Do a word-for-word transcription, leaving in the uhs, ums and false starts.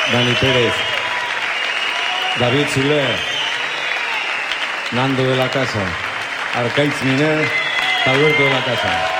Dani Pérez, David Soler, Nando de la Casa, Arcaitz Miner, Alberto de la Casa.